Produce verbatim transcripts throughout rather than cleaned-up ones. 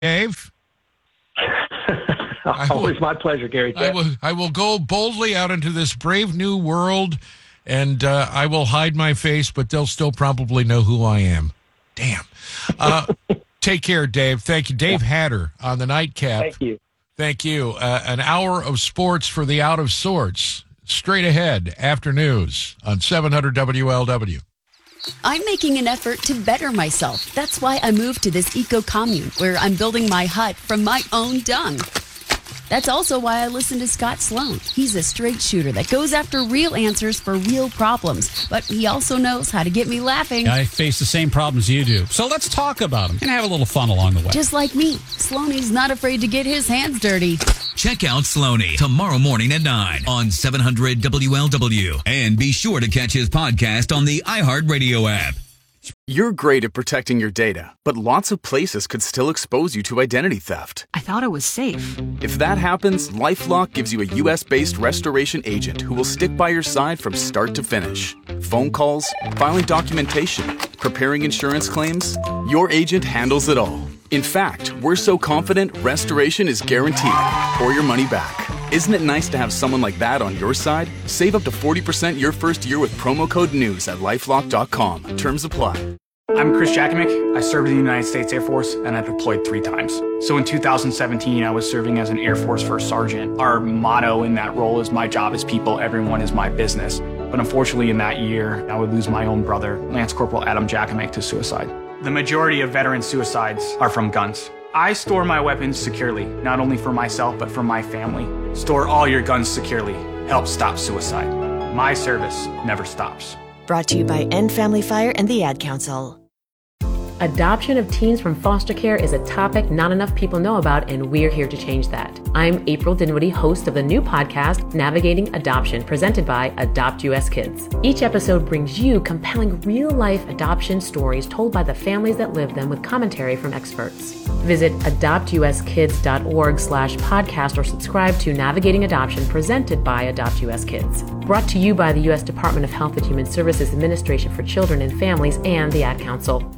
Dave? Always my pleasure, Gary. I will, I will go boldly out into this brave new world, and uh, I will hide my face, but they'll still probably know who I am. Damn. Uh, take care, Dave. Thank you. Dave Hatter on the Nightcap. Thank you. Thank you. Uh, an hour of sports for the out of sorts. Straight ahead after news on seven hundred W L W. I'm making an effort to better myself. That's why I moved to this eco-commune where I'm building my hut from my own dung. That's also why I listen to Scott Sloan. He's a straight shooter that goes after real answers for real problems, but he also knows how to get me laughing. I face the same problems you do, so let's talk about them and have a little fun along the way. Just like me, Sloaney's not afraid to get his hands dirty. Check out Sloaney tomorrow morning at nine on seven hundred W L W. And be sure to catch his podcast on the iHeartRadio app. You're great at protecting your data, but lots of places could still expose you to identity theft. I thought it was safe. If that happens, LifeLock gives you a U S-based restoration agent who will stick by your side from start to finish. Phone calls, filing documentation, preparing insurance claims, your agent handles it all. In fact, we're so confident restoration is guaranteed or your money back. Isn't it nice to have someone like that on your side? Save up to forty percent your first year with promo code NEWS at lifelock dot com. Terms apply. I'm Chris Jakimick. I served in the United States Air Force, and I deployed three times. So in two thousand seventeen, I was serving as an Air Force First Sergeant. Our motto in that role is, my job is people, everyone is my business. But unfortunately, in that year, I would lose my own brother, Lance Corporal Adam Jakimick, to suicide. The majority of veteran suicides are from guns. I store my weapons securely, not only for myself, but for my family. Store all your guns securely. Help stop suicide. My service never stops. Brought to you by End Family Fire and the Ad Council. Adoption of teens from foster care is a topic not enough people know about, and we're here to change that. I'm April Dinwiddie, host of the new podcast, Navigating Adoption, presented by Adopt U S Kids. Each episode brings you compelling real-life adoption stories told by the families that live them with commentary from experts. Visit adopt u s kids dot org slash podcast or subscribe to Navigating Adoption, presented by Adopt U S Kids. Brought to you by the U S Department of Health and Human Services Administration for Children and Families and the Ad Council.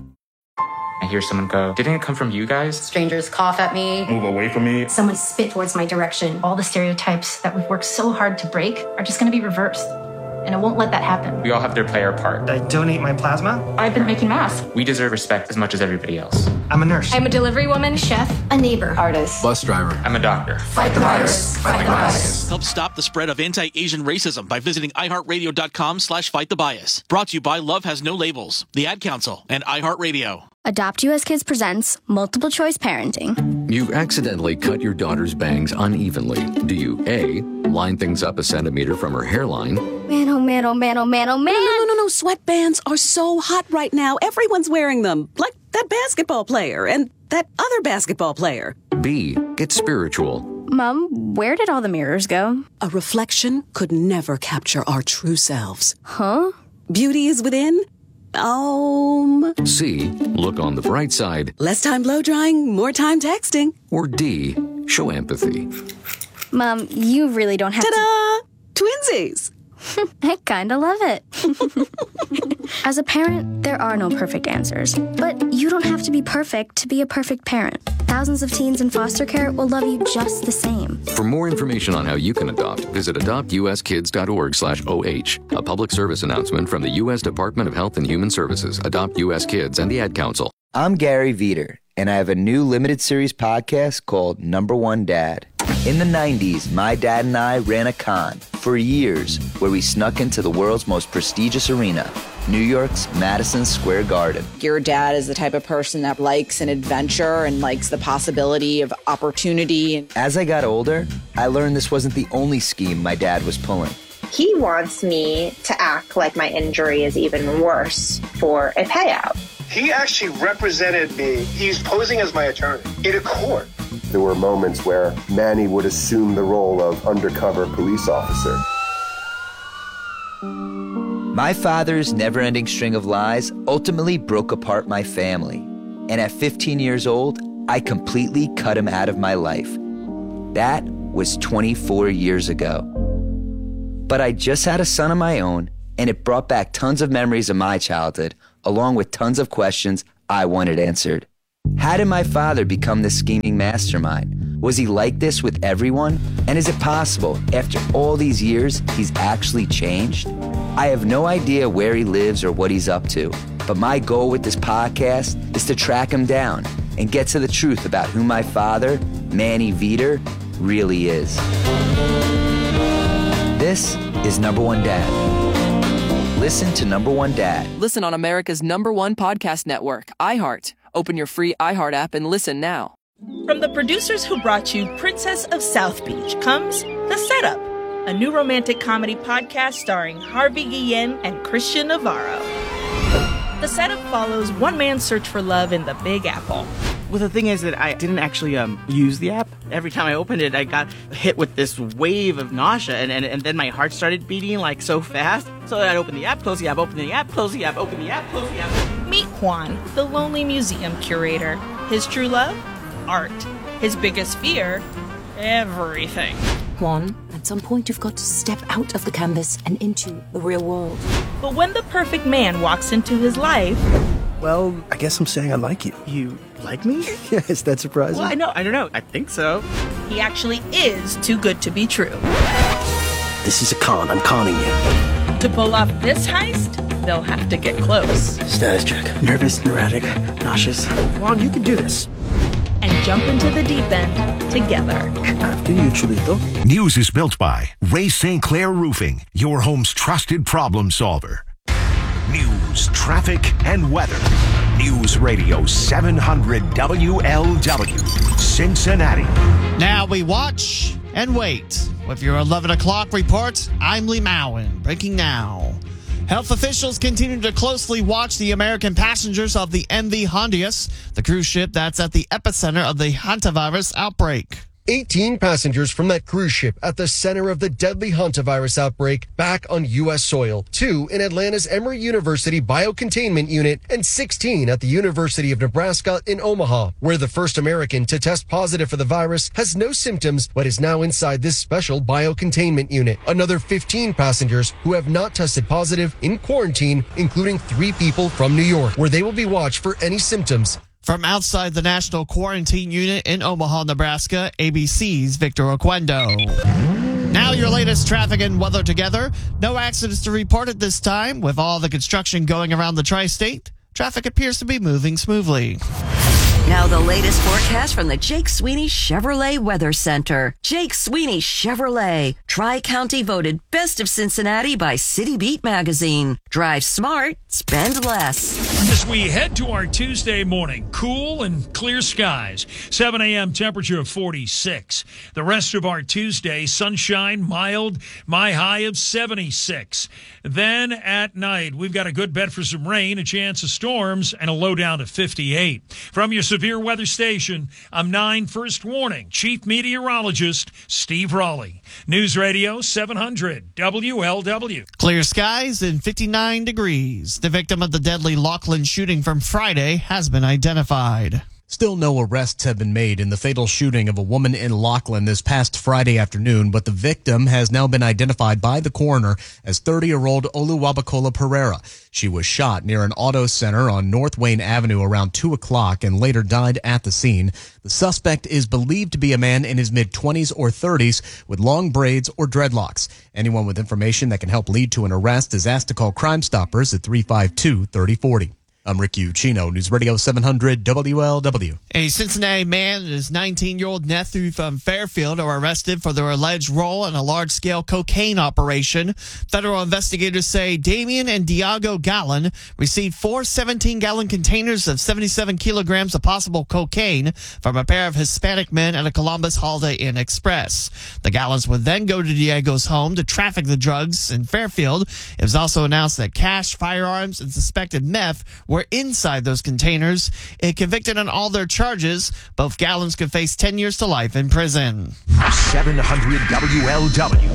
I hear someone go, didn't it come from you guys? Strangers cough at me. Move away from me. Someone spit towards my direction. All the stereotypes that we've worked so hard to break are just going to be reversed. And I won't let that happen. We all have to play our part. I donate my plasma. I've been making masks. We deserve respect as much as everybody else. I'm a nurse. I'm a delivery woman, chef, a neighbor, artist, bus driver. I'm a doctor. Fight the virus. Fight the bias. Help stop the spread of anti-Asian racism by visiting iHeartRadio.com slash fight the bias. Brought to you by Love Has No Labels, the Ad Council, and iHeartRadio. Adopt U S Kids presents Multiple Choice Parenting. You accidentally cut your daughter's bangs unevenly. Do you A, line things up a centimeter from her hairline? Man, oh man, oh man, oh man, oh man. No, no, no, no. Sweatbands are so hot right now. Everyone's wearing them. Like that basketball player and that other basketball player. B, get spiritual. Mom, where did all the mirrors go? A reflection could never capture our true selves. Huh? Beauty is within. Um. C, look on the bright side. Less time blow drying, more time texting. Or D, show empathy. Mom, you really don't have Ta-da! to... Twinsies! I kinda love it. As a parent, there are no perfect answers. But you don't have to be perfect to be a perfect parent. Thousands of teens in foster care will love you just the same. For more information on how you can adopt, visit adopt u s kids dot org slash O H. A public service announcement from the U S Department of Health and Human Services, Adopt U S Kids, and the Ad Council. I'm Gary Veter, and I have a new limited series podcast called Number One Dad. In the nineties, my dad and I ran a con for years where we snuck into the world's most prestigious arena, New York's Madison Square Garden. Your dad is the type of person that likes an adventure and likes the possibility of opportunity. As I got older, I learned this wasn't the only scheme my dad was pulling. He wants me to act like my injury is even worse for a payout. He actually represented me. He's posing as my attorney in a court. There were moments where Manny would assume the role of undercover police officer. My father's never-ending string of lies ultimately broke apart my family. And at fifteen years old, I completely cut him out of my life. That was twenty-four years ago. But I just had a son of my own, and it brought back tons of memories of my childhood, along with tons of questions I wanted answered. How did my father become this scheming mastermind? Was he like this with everyone? And is it possible, after all these years, he's actually changed? I have no idea where he lives or what he's up to, but my goal with this podcast is to track him down and get to the truth about who my father, Manny Veter, really is. This is Number One Dad. Listen to Number One Dad. Listen on America's number one podcast network, iHeart. Open your free iHeart app and listen now. From the producers who brought you Princess of South Beach comes The Setup, a new romantic comedy podcast starring Harvey Guillen and Christian Navarro. The Setup follows one man's search for love in the Big Apple. Well, the thing is that I didn't actually um, use the app. Every time I opened it, I got hit with this wave of nausea, and, and, and then my heart started beating like so fast. So I'd open the app, close the app, open the app, close the app, open the app, close the app. Meet Juan, the lonely museum curator. His true love? Art. His biggest fear? Everything. Juan, at some point you've got to step out of the canvas and into the real world. But when the perfect man walks into his life... Well, I guess I'm saying I like you. You like me? Yeah, is that surprising? Well, I know, I don't know. I think so. He actually is too good to be true. This is a con. I'm conning you. To pull off this heist, they'll have to get close. Status check. Nervous, neurotic, nauseous. Juan, you can do this. And jump into the deep end together. After you, Chulito. News is built by Ray Saint Clair Roofing, your home's trusted problem solver. News, traffic, and weather. News Radio seven hundred W L W, Cincinnati. Now we watch and wait. With your eleven o'clock report, I'm Lee Mowen. Breaking now. Health officials continue to closely watch the American passengers of the M V Hondias, the cruise ship that's at the epicenter of the hantavirus outbreak. eighteen passengers from that cruise ship at the center of the deadly hantavirus outbreak back on U S soil. Two in Atlanta's Emory University Biocontainment Unit and sixteen at the University of Nebraska in Omaha, where the first American to test positive for the virus has no symptoms but is now inside this special biocontainment unit. Another fifteen passengers who have not tested positive in quarantine, including three people from New York, where they will be watched for any symptoms. From outside the National Quarantine Unit in Omaha, Nebraska, A B C's Victor Oquendo. Now your latest traffic and weather together. No accidents to report at this time. With all the construction going around the tri-state, traffic appears to be moving smoothly. Now the latest forecast from the Jake Sweeney Chevrolet Weather Center. Jake Sweeney Chevrolet. Tri-County voted Best of Cincinnati by City Beat magazine. Drive smart, spend less. As we head to our Tuesday morning, cool and clear skies. seven a.m. temperature of forty-six. The rest of our Tuesday, sunshine, mild, my high of seventy-six. Then at night, we've got a good bet for some rain, a chance of storms, and a low down to fifty-eight. From your severe weather station, I'm nine First Warning Chief Meteorologist Steve Raleigh. News Radio seven hundred W L W. Clear skies and fifty-nine degrees. The victim of the deadly Laughlin shooting from Friday has been identified. Still no arrests have been made in the fatal shooting of a woman in Laughlin this past Friday afternoon, but the victim has now been identified by the coroner as thirty-year-old Oluwabukola Pereira. She was shot near an auto center on North Wayne Avenue around two o'clock and later died at the scene. The suspect is believed to be a man in his mid-twenties or thirties with long braids or dreadlocks. Anyone with information that can help lead to an arrest is asked to call Crime Stoppers at three five two, three oh four oh. I'm Rick Ucchino, News Radio seven hundred W L W. A Cincinnati man and his nineteen-year-old nephew from Fairfield are arrested for their alleged role in a large-scale cocaine operation. Federal investigators say Damian and Diago Gallon received four seventeen-gallon containers of seventy-seven kilograms of possible cocaine from a pair of Hispanic men at a Columbus Holiday Inn Express. The Gallons would then go to Diego's home to traffic the drugs in Fairfield. It was also announced that cash, firearms, and suspected meth were inside those containers. It convicted on all their charges. Both Gallons could face ten years to life in prison. seven hundred W L W.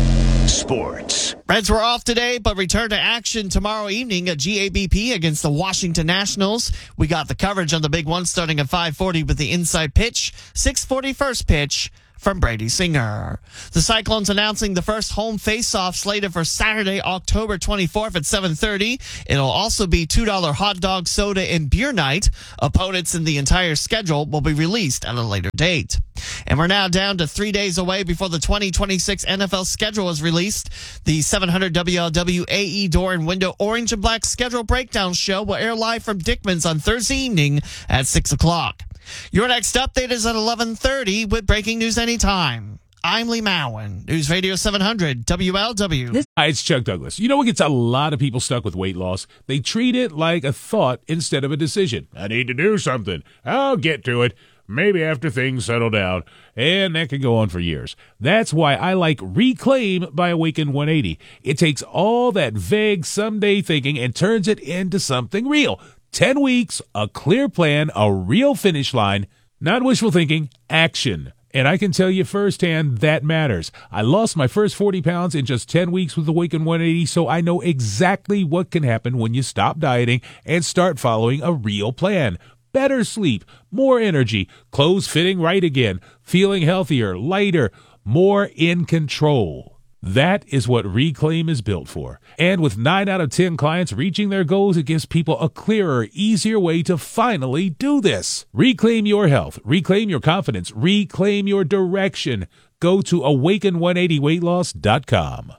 Sports. Reds were off today, but return to action tomorrow evening at G A B P against the Washington Nationals. We got the coverage on the big one starting at five forty with the inside pitch, six forty first pitch, from Brady Singer. The Cyclones announcing the first home face-off slated for Saturday, October twenty-fourth at seven thirty. It'll also be two dollar hot dog, soda, and beer night. Opponents in the entire schedule will be released at a later date. And we're now down to three days away before the twenty twenty-six N F L schedule is released. The seven hundred W L W A E Door and Window Orange and Black Schedule Breakdown Show will air live from Dickman's on Thursday evening at six o'clock. Your next update is at eleven thirty with breaking news anytime. I'm Lee Mowen, News Radio seven hundred W L W. Hi, it's Chuck Douglas. You know what gets a lot of people stuck with weight loss? They treat it like a thought instead of a decision. I need to do something. I'll get to it. Maybe after things settle down. And that can go on for years. That's why I like Reclaim by Awaken one eighty. It takes all that vague someday thinking and turns it into something real. Ten weeks, a clear plan, a real finish line. Not wishful thinking, action. And I can tell you firsthand that matters. I lost my first forty pounds in just ten weeks with Awaken one eighty, so I know exactly what can happen when you stop dieting and start following a real plan. Better sleep, more energy, clothes fitting right again, feeling healthier, lighter, more in control. That is what Reclaim is built for. And with nine out of ten clients reaching their goals, it gives people a clearer, easier way to finally do this. Reclaim your health. Reclaim your confidence. Reclaim your direction. Go to awaken one eighty weight loss dot com.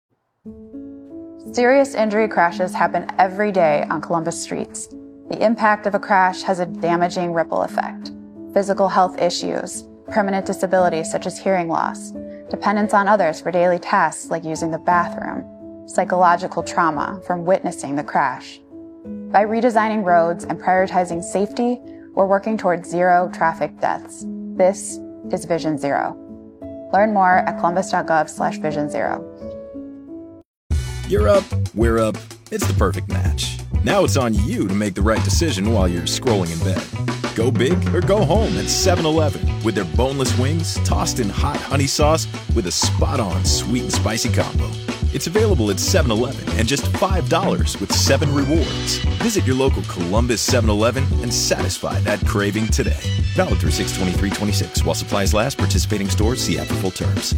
Serious injury crashes happen every day on Columbus streets. The impact of a crash has a damaging ripple effect. Physical health issues, permanent disabilities such as hearing loss, dependence on others for daily tasks like using the bathroom, psychological trauma from witnessing the crash. By redesigning roads and prioritizing safety, we're working towards zero traffic deaths. This is Vision Zero. Learn more at columbus.gov slash vision zero. You're up, we're up. It's the perfect match. Now it's on you to make the right decision while you're scrolling in bed. Go big or go home at seven eleven with their boneless wings tossed in hot honey sauce with a spot-on sweet and spicy combo. It's available at seven eleven and just five dollars with seven rewards. Visit your local Columbus seven eleven and satisfy that craving today. Valid through six twenty-three twenty-six. While supplies last, participating stores see app for full terms.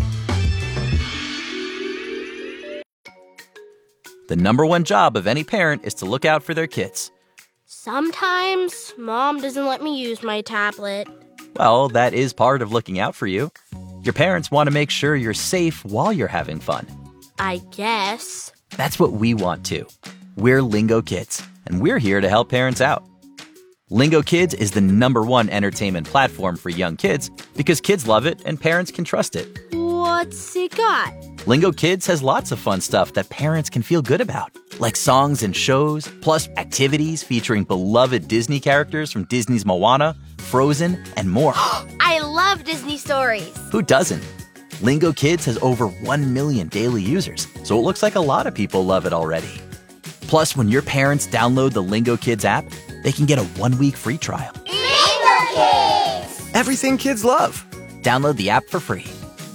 The number one job of any parent is to look out for their kids. Sometimes Mom doesn't let me use my tablet. Well, that is part of looking out for you. Your parents want to make sure you're safe while you're having fun. I guess. That's what we want too. We're Lingo Kids, and we're here to help parents out. Lingo Kids is the number one entertainment platform for young kids because kids love it and parents can trust it. What's it got? Lingo Kids has lots of fun stuff that parents can feel good about, like songs and shows, plus activities featuring beloved Disney characters from Disney's Moana, Frozen, and more. I love Disney stories. Who doesn't? Lingo Kids has over one million daily users, so it looks like a lot of people love it already. Plus, when your parents download the Lingo Kids app, they can get a one-week free trial. Lingo Kids! Everything kids love. Download the app for free.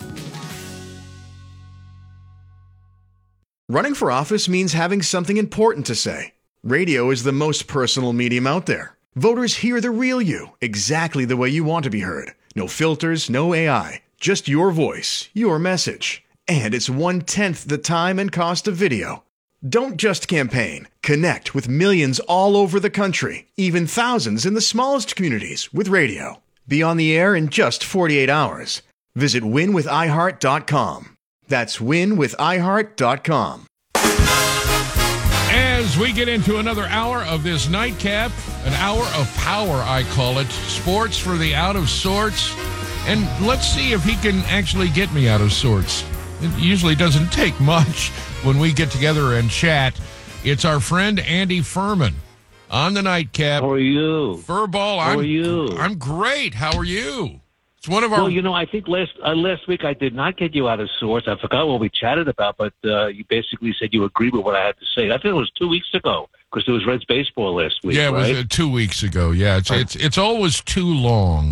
Running for office means having something important to say. Radio is the most personal medium out there. Voters hear the real you, exactly the way you want to be heard. No filters, no A I, just your voice, your message. And it's one-tenth the time and cost of video. Don't just campaign. Connect with millions all over the country, even thousands in the smallest communities with radio. Be on the air in just forty-eight hours. Visit win with i heart dot com. That's win with i heart dot com. As we get into another hour of this nightcap, an hour of power, I call it, sports for the out of sorts, and let's see if he can actually get me out of sorts. It usually doesn't take much when we get together and chat. It's our friend Andy Furman on the nightcap. How are you? Furball, How I'm, are you? I'm great. How are you? It's one of our. Well, you know, I think last uh, last week I did not get you out of sorts. I forgot what we chatted about, but uh, you basically said you agreed with what I had to say. I think it was two weeks ago because there was Reds baseball last week. Yeah, it right? was uh, two weeks ago. Yeah, it's it's it's always too long.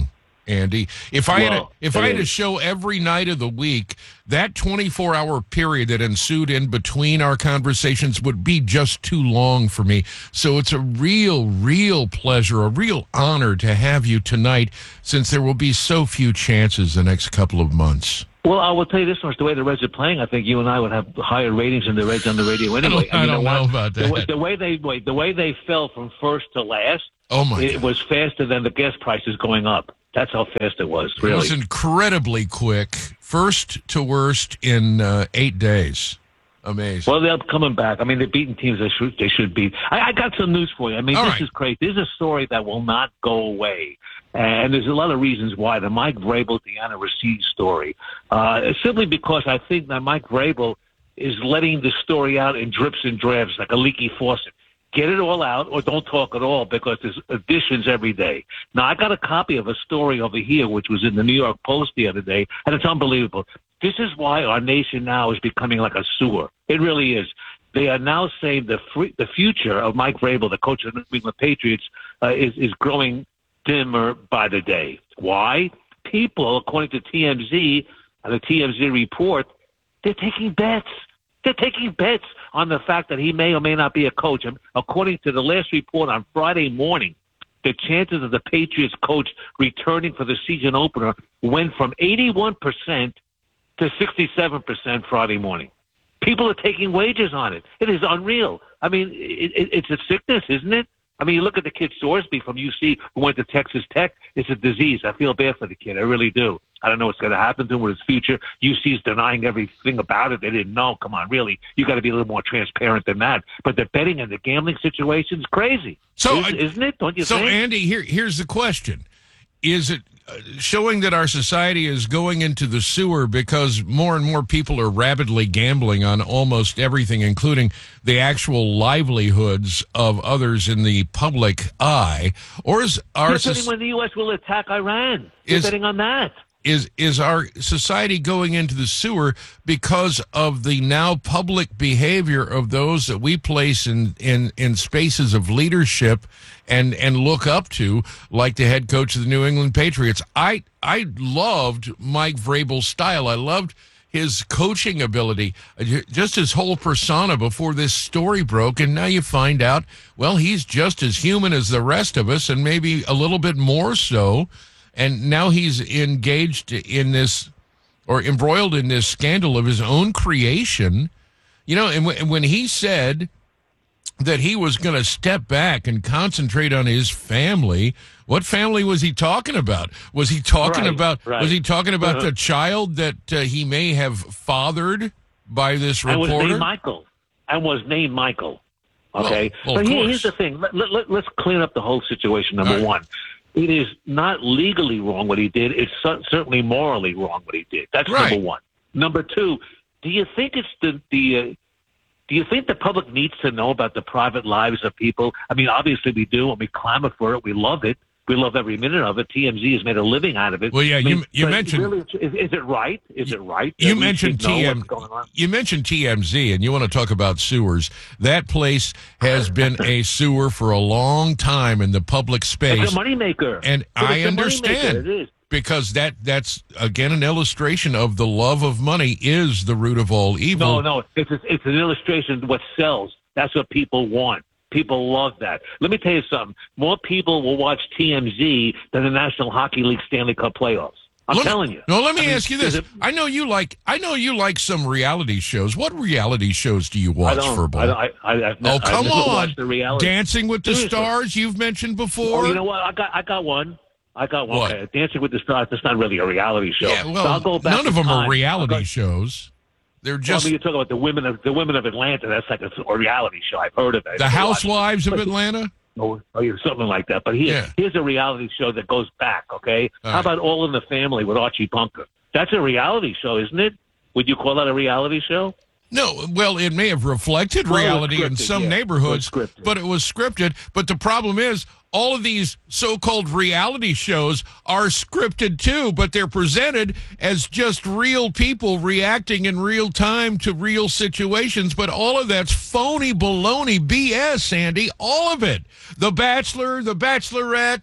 Andy. If I had a, Well, if it I had a is. show every night of the week, that twenty-four hour period that ensued in between our conversations would be just too long for me. So it's a real, real pleasure, a real honor to have you tonight, since there will be so few chances the next couple of months. Well, I will tell you this much: the way the Reds are playing, I think you and I would have higher ratings than the Reds on the radio anyway. I don't, I And you don't know what? about The, that. way- the way they wait, the way they fell from first to last, Oh my it God. was faster than the gas prices going up. That's how fast it was. It Really. was incredibly quick, first to worst in uh, eight days. Amazing. Well, they're coming back. I mean, they're beating teams they should they should beat. I, I got some news for you. I mean, All this right. is crazy. This is a story that will not go away, and there's a lot of reasons why. The Mike Vrabel, Deanna Racine story, uh, simply because I think that Mike Vrabel is letting the story out in drips and drabs like a leaky faucet. Get it all out, or don't talk at all, because there's additions every day. Now, I got a copy of a story over here, which was in the New York Post the other day, and it's unbelievable. This is why our nation now is becoming like a sewer. It really is. They are now saying the free, the future of Mike Vrabel, the coach of the New England Patriots, uh, is, is growing dimmer by the day. Why? People, according to T M Z and the T M Z report, they're taking bets. They're taking bets on the fact that he may or may not be a coach. And according to the last report on Friday morning, the chances of the Patriots coach returning for the season opener went from eighty-one percent to sixty-seven percent Friday morning. People are taking wagers on it. It is unreal. I mean, it, it, it's a sickness, isn't it? I mean, you look at the kid Sorsby from U C who went to Texas Tech. It's a disease. I feel bad for the kid. I really do. I don't know what's going to happen to him with his future. U C's denying everything about it. They didn't know. Come on, really. You got to be a little more transparent than that. But the betting and the gambling situation is crazy. So, Is, isn't it? Don't you so think? Andy, here here's the question: is it uh, showing that our society is going into the sewer because more and more people are rapidly gambling on almost everything, including the actual livelihoods of others in the public eye? Or is our You're soc- betting when the U S will attack Iran. You're Is- betting on that. is is our society going into the sewer because of the now public behavior of those that we place in in, in spaces of leadership and and look up to, like the head coach of the New England Patriots? I I loved Mike Vrabel's style. I loved his coaching ability, just his whole persona before this story broke, and now you find out, well, he's just as human as the rest of us, and maybe a little bit more so. And now he's engaged in this, or embroiled in this scandal of his own creation. You know, and w- when he said that he was going to step back and concentrate on his family, what family was he talking about? Was he talking Right, about, right. was he talking about Uh-huh. the child that uh, he may have fathered by this And was reporter? named Michael. And was named Michael. Okay? Well, well, of but here, course. here's the thing. Let, let, let, let's clean up the whole situation, number All right. one. It is not legally wrong what he did. It's cer- certainly morally wrong what he did. That's Right. number one. Number two, do you think it's the the uh, do you think the public needs to know about the private lives of people? I mean, obviously we do, and we clamor for it. We love it. We love every minute of it. T M Z has made a living out of it. Well, yeah, I you- mean, you but mentioned- really, is, is it right? Is it right? that You we mentioned should know T M. what's going on? You mentioned T M Z, and you want to talk about sewers. That place has been a sewer for a long time in the public space. It's a moneymaker. And But I it's a understand. moneymaker. It is. Because that that's again an illustration of the love of money is the root of all evil. No, no, it's a, it's an illustration of what sells. That's what people want. People love that. Let me tell you something. More people will watch T M Z than the National Hockey League Stanley Cup playoffs. I'm Let me- telling you. No, let me I mean, ask you this. is it- I know you like I know you like some reality shows. What reality shows do you I watch don't. for ball? I, don't- I, I, I've oh, I've come never on. watched the reality. Dancing with the Seriously. Stars you've mentioned before. Oh, you know what? I got I got one. I got one. What? Okay. Dancing with the Stars. That's not really a reality show. Yeah, So well, I'll go back none of in them are time. reality I'll go- shows. They're Well, I just mean, you're talking about the women of the women of Atlanta. That's like a, a reality show. I've heard of it. the I've watched it. Housewives of But- Atlanta. Oh, oh, yeah, something like that. But here, Yeah. here's a reality show that goes back, okay? All How right. about All in the Family with Archie Bunker? That's a reality show, isn't it? Would you call that a reality show? No, well, it may have reflected Well, it was reality in scripted, some yeah. neighborhoods, It was scripted. but it was scripted. But the problem is, all of these so-called reality shows are scripted too, but they're presented as just real people reacting in real time to real situations. But all of that's phony baloney B S, Sandy. All of it. The Bachelor, The Bachelorette,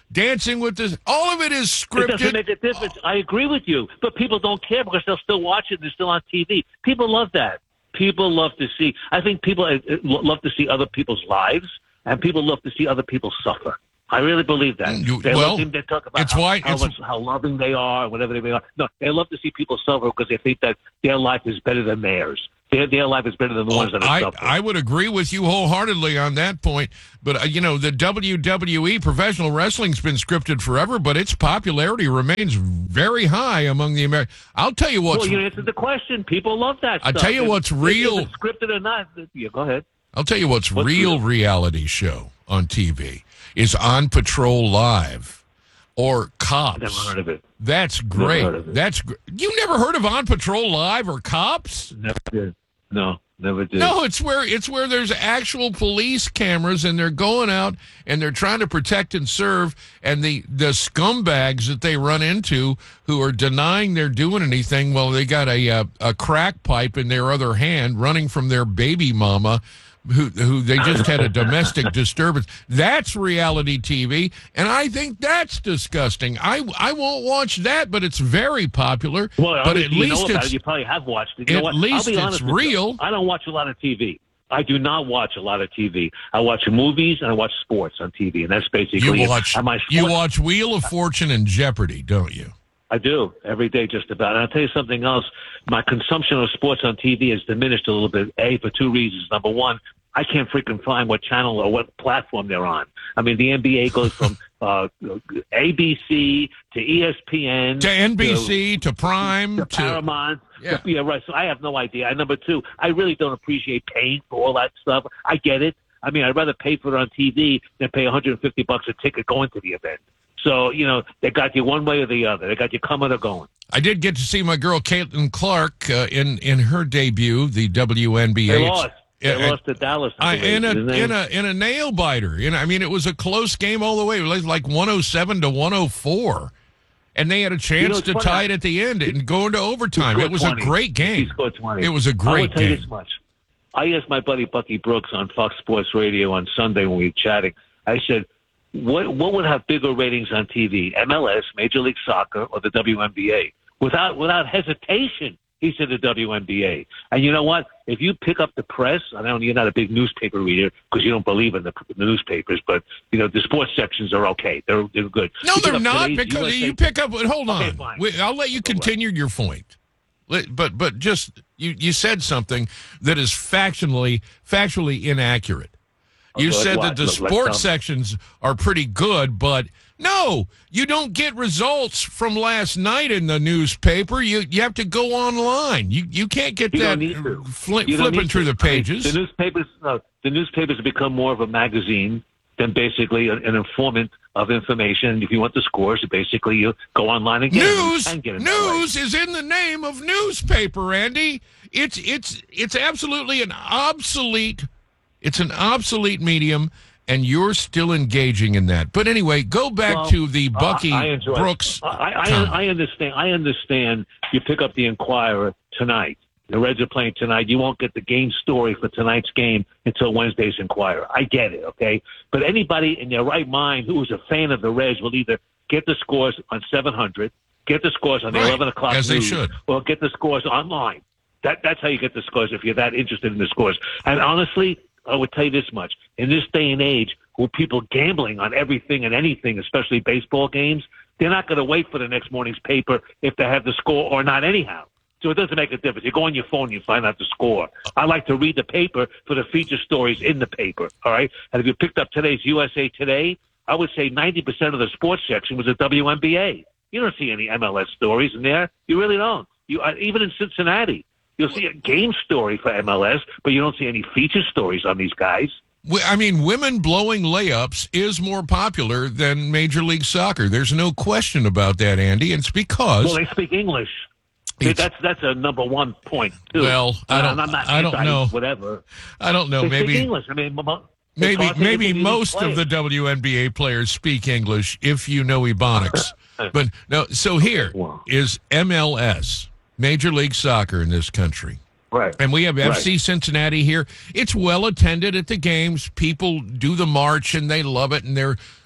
Dancing with the, all of it is It scripted. doesn't make a difference. I agree with you, but people don't care because they'll still watch it. They're still on T V. People love that. People love to see. I think people uh, love to see other people's lives, and people love to see other people suffer. I really believe that. You, they well, love to, they talk about it's how, why, how, it's, much, how loving they are, and whatever they are. No, they love to see people suffer because they think that their life is better than theirs. Their, their life is better than the oh, ones that are I, suffering. I would agree with you wholeheartedly on that point. But, uh, you know, the W W E, professional wrestling's been scripted forever, but its popularity remains very high among the Americans. I'll tell you what's... Well, you answered the question. People love that I'll stuff. tell you If- what's if real... it's scripted or not. Yeah, go ahead. I'll tell you what's, What's real real? reality show on T V is On Patrol Live or Cops. Never heard of it. That's Never great. heard of it. That's gr- You never heard of On Patrol Live or Cops? Never did. No, never did. No, it's where it's where there's actual police cameras and they're going out and they're trying to protect and serve, and the the scumbags that they run into who are denying they're doing anything, well, they got a a, a crack pipe in their other hand running from their baby mama who who they just had a domestic disturbance. That's reality T V, and I think that's disgusting. I I won't watch that, but it's very popular. Well, but at you least know about it's it. You probably have watched it. You at know what? least I'll be it's honest with you. real. I don't watch a lot of T V. I do not watch a lot of T V. I watch movies and I watch sports on T V, and that's basically you it. watch And my you sports- watch Wheel of Fortune and Jeopardy, don't you? I do every day, just about. And I'll tell you something else. My consumption of sports on T V has diminished a little bit. A, for two reasons. Number one, I can't freaking find what channel or what platform they're on. I mean, the N B A goes from uh, A B C to E S P N To N B C, to, to Prime, to to Paramount. Yeah. To, yeah, right. So I have no idea. And number two, I really don't appreciate paying for all that stuff. I get it. I mean, I'd rather pay for it on T V than pay one hundred fifty bucks a ticket going to the event. So, you know, they got you one way or the other. They got you coming or going. I did get to see my girl Caitlin Clark uh, in in her debut, the W N B A. They lost. They Uh, lost to Dallas. I, in a didn't they? in a in a nail biter. You know, I mean, it was a close game all the way. It was like one oh seven to one oh four, and they had a chance You know, it's to funny. tie it at the end and go into overtime. He It was scored a twenty. great game. He scored twenty. It was a I great will tell you game. this much. I asked my buddy Bucky Brooks on Fox Sports Radio on Sunday when we were chatting. I said, "What what would have bigger ratings on T V, M L S, Major League Soccer, or the W N B A?" Without without hesitation, he said the W N B A. And you know what? If you pick up the press, I know you're not a big newspaper reader because you don't believe in the, the newspapers, but you know the sports sections are okay. They're they're good. No, You pick they're up not, today's because U S A you pick up. Hold Okay, on, fine. Wait, I'll let you continue your point. Let- But but just you you said something that is factually factually inaccurate. You Okay, like said what? that the Like- like sports tell me. sections are pretty good, but no, you don't get results from last night in the newspaper. You you have to go online. You you can't get You that don't need to. fli- You don't flipping need through to. the pages. I mean, the newspapers, no, the newspapers have become more of a magazine than basically an, an informant of information. If you want the scores, basically you go online and get News, them. And get them that way. news is in the name of newspaper, Andy. It's it's it's absolutely an obsolete. It's an obsolete medium, and you're still engaging in that. But anyway, go back Well, to the Bucky I, I enjoy it. Brooks. I, I, comment. I understand. I understand. You pick up the Inquirer tonight. The Reds are playing tonight. You won't get the game story for tonight's game until Wednesday's Inquirer. I get it, okay? But anybody in their right mind who is a fan of the Reds will either get the scores on seven hundred, get the scores on the Right, eleven o'clock as they news, should. or get the scores online. That That's how you get the scores if you're that interested in the scores. And honestly, I would tell you this much. In this day and age, with people gambling on everything and anything, especially baseball games, they're not going to wait for the next morning's paper if they have the score or not anyhow. So it doesn't make a difference. You go on your phone, you find out the score. I like to read the paper for the feature stories in the paper, all right? And if you picked up today's U S A Today, I would say ninety percent of the sports section was a W N B A. You don't see any M L S stories in there. You really don't. You uh, even in Cincinnati, you'll see a game story for M L S, but you don't see any feature stories on these guys. W- I mean, women blowing layups is more popular than Major League Soccer. There's no question about that, Andy. And it's because Well, they speak English. It's- That's that's a number one point too. Well, I don't- I'm not I don't anti know. Whatever. I don't know. They maybe speak English. I mean, mo- it's maybe hard to maybe interview these most of players. the W N B A players speak English if you know Ebonics. But no. So here is M L S, Major League Soccer in this country. Right. And we have F C Right. Cincinnati here. It's well attended at the games. People do the march and they love it, and they're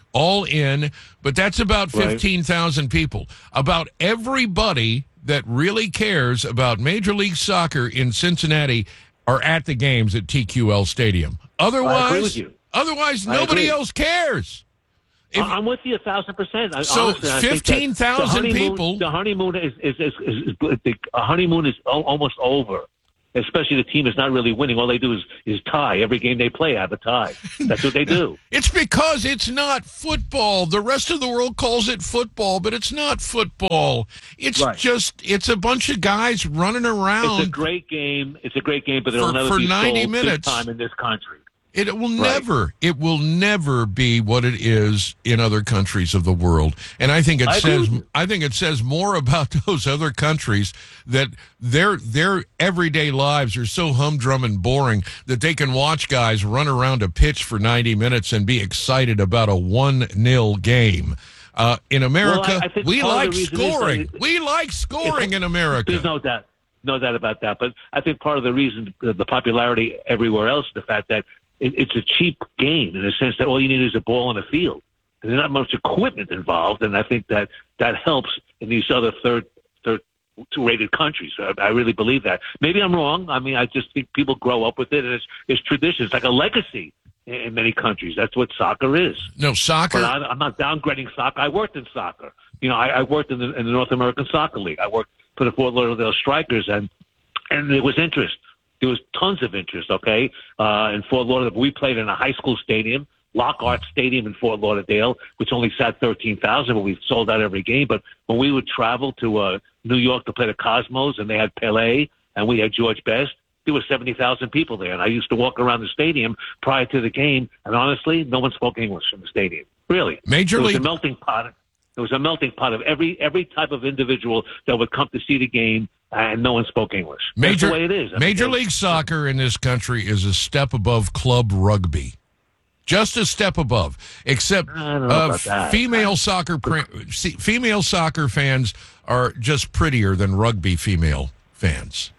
all in, but that's about Right. fifteen thousand people. About everybody that really cares about Major League Soccer in Cincinnati are at the games at T Q L Stadium. Otherwise, I agree with you. otherwise I nobody agree. else cares. I- I'm with you a thousand percent. I- So honestly, I think that fifteen thousand the honeymoon- people- The honeymoon is is, is, is, is the a honeymoon is al- almost over. Especially the team is not really winning. All they do is, is tie. Every game they play, have a tie. That's what they do. It's because it's not football. The rest of the world calls it football, but it's not football. It's Right. just, it's a bunch of guys running around. It's a great game. It's a great game, but it'll For- never for be ninety sold big minutes. time in this country. It will Right. never, it will never be what it is in other countries of the world. And I think it I agree says, with you. I think it says more about those other countries that their their everyday lives are so humdrum and boring that they can watch guys run around a pitch for ninety minutes and be excited about a one nil game. Uh, in America, Well, I- I think we part of like the reason is that scoring. it- we like scoring in There's America. no doubt, no doubt about that. But I think part of the reason, uh, the popularity everywhere else, the fact that it, it's a cheap game in the sense that all you need is a ball on the field. There's not much equipment involved, and I think that that helps in these other third, third rated countries. I, I really believe that. Maybe I'm wrong. I mean, I just think people grow up with it, and it's it's tradition. It's like a legacy in, in many countries. That's what soccer is. No, soccer. But I, I'm not downgrading soccer. I worked in soccer. You know, I, I worked in the, in the North American Soccer League. I worked for the Fort Lauderdale Strikers, and and there was interest. There was tons of interest. Okay, uh, in Fort Lauderdale, we played in a high school stadium, Lockhart Stadium in Fort Lauderdale, which only sat thirteen thousand, but we sold out every game. But when we would travel to uh, New York to play the Cosmos, and they had Pelé, and we had George Best, there were seventy thousand people there. And I used to walk around the stadium prior to the game, and honestly, no one spoke English in the stadium. Really. Major It was League- a melting pot. It was a melting pot of every every type of individual that would come to see the game, and no one spoke English. Major, That's the way it is. I mean, Major they- League Soccer in this country is a step above club rugby. Just a step above, except I don't know uh, about that. female soccer pre- see, female soccer fans are just prettier than rugby female fans.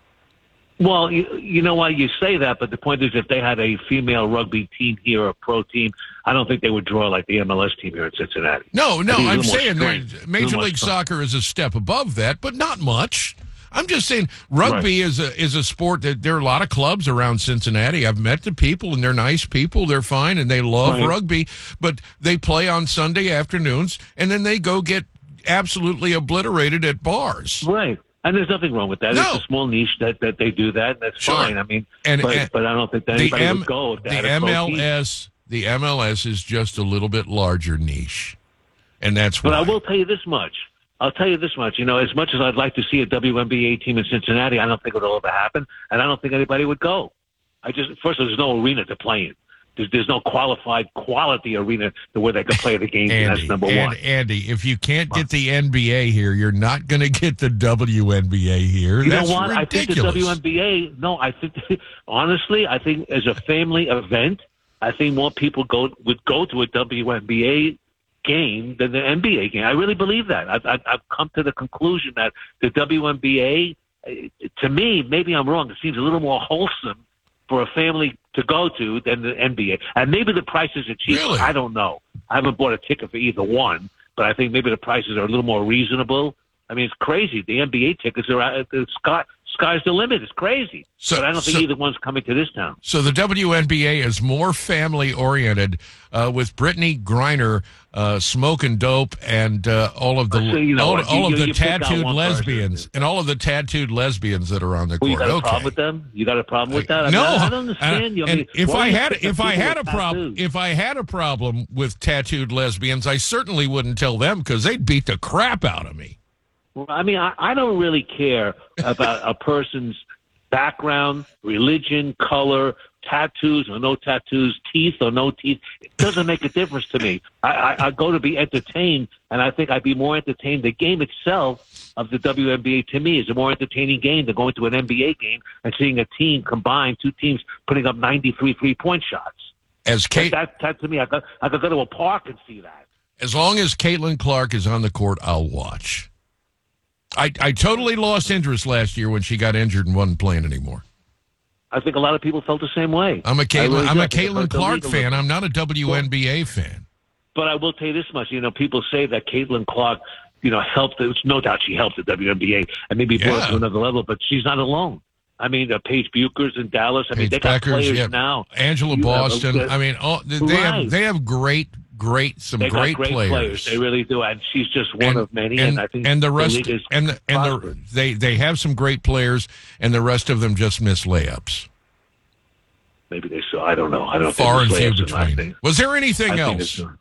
Well, you, you know why you say that, but the point is, if they had a female rugby team here, a pro team, I don't think they would draw like the M L S team here in Cincinnati. No, no, I think I'm a little more saying strength, that a Major little more League strength. Soccer is a step above that, but not much. I'm just saying rugby is a is a sport that there are a lot of clubs around Cincinnati. I've met the people, and they're nice people. They're fine, and they love Right. rugby, but they play on Sunday afternoons, and then they go get absolutely obliterated at bars. Right. And there's nothing wrong with that. No. It's a small niche that, that they do that. That's Sure. fine. I mean, And- but, and but I don't think that the anybody M- would go if they the had a pro team. M L S, the M L S is just a little bit larger niche, and that's But why. I will tell you this much. I'll tell you this much. You know, as much as I'd like to see a W N B A team in Cincinnati, I don't think it'll ever happen, and I don't think anybody would go. I just first of all, there's no arena to play in. There's, there's no qualified quality arena to where they can play the games, and Andy, that's number and one. Andy, if you can't get the N B A here, you're not going to get the W N B A here. You That's know what? ridiculous. I think the W N B A. No, I think honestly, I think as a family event, I think more people go would go to a W N B A game than the N B A game. I really believe that. I've, I've, I've come to the conclusion that the W N B A, eh, to me, maybe I'm wrong. It seems a little more wholesome for a family to go to than the N B A. And maybe the prices are cheaper. Really? I don't know. I haven't bought a ticket for either one, but I think maybe the prices are a little more reasonable. I mean, it's crazy. The N B A tickets are out, the sky, sky's the limit. It's crazy. So- but I don't think so- either one's coming to this town. So the W N B A is more family oriented, uh, with Brittany Griner uh, smoking dope and uh, all of the So you know all, what? all You- of the you pick out tattooed one lesbians and all of the tattooed lesbians that are on the Well, you court. got a Okay. problem with them? You got a problem with that? I No, mean, I, I don't understand you. I and mean, if why I are you had picking if I people had a with problem tattoos? if I had a problem with tattooed lesbians, I certainly wouldn't tell them because they'd beat the crap out of me. Well, I mean, I, I don't really care about a person's background, religion, color, tattoos or no tattoos, teeth or no teeth. It doesn't make a difference to me. I, I, I go to be entertained, and I think I'd be more entertained. The game itself of the W N B A, to me, is a more entertaining game than going to an N B A game and seeing a team combine, two teams putting up ninety-three three-point shots. As Kate, that, that, to me, I could, I could go to a park and see that. as long as Caitlin Clark is on the court, I'll watch. I I totally lost interest last year when she got injured and wasn't playing anymore. I think a lot of people felt the same way. I'm a I Caitlin. really I'm do. a I think it Caitlin hurt the Clark league a fan. little. I'm not a W N B A fan. but I will tell you this much. You know, people say that Caitlin Clark, you know, helped. It was no doubt she helped the W N B A and maybe brought Yeah. it to another level, but she's not alone. I mean, uh, Paige Buchers in Dallas. I mean, Paige they got Beckers, players yeah. now. Angela You have a Boston. good- I mean, all, they Right. have they have great, great, some They great, got great players. players. They really do, and she's just one And- of many. and, And, I think and the rest league is and the, and the, prospered. they they have some great players, and the rest of them just miss layups. Maybe they saw. I don't know. I don't know. Far if and they few miss layups or not. I between. think- Was there anything I think else? it's-